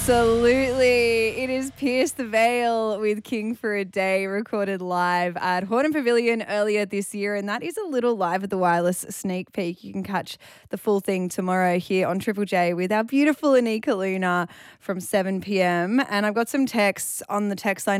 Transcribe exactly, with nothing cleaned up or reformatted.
Absolutely. It is Pierce the Veil with King for a Day, recorded live at Horton Pavilion earlier this year. And that is a little Live at the Wireless sneak peek. You can catch the full thing tomorrow here on Triple J with our beautiful Anika Luna from seven p.m. And I've got some texts on the text line.